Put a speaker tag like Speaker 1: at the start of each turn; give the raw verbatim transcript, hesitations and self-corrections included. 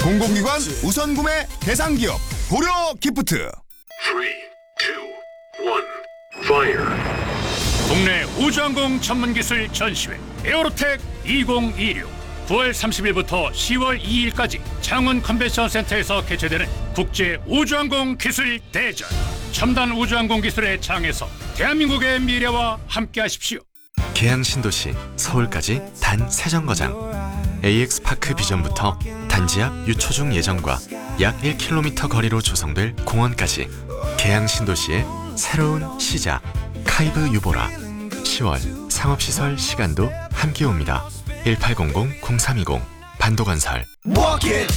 Speaker 1: 공공기관 우선 구매 대상 기업 고려 기프트.
Speaker 2: three, two, one, fire.
Speaker 3: 국내 우주항공 전문기술 전시회 에어로텍 이천이십육 구월 삼십일부터 시월 이일까지 창원 컨벤션 센터에서 개최되는 국제 우주항공 기술 대전. 첨단 우주항공 기술의 장에서 대한민국의 미래와 함께하십시오.
Speaker 4: 계양 신도시 서울까지 단 세 정거장. 에이엑스파크 비전부터 단지 앞 유초중 예정과 약 일 킬로미터 거리로 조성될 공원까지 계양 신도시의 새로운 시작. 카이브 유보라. 시월 상업시설 시간도 함께 옵니다. 일팔공공 공삼이공 반도건설.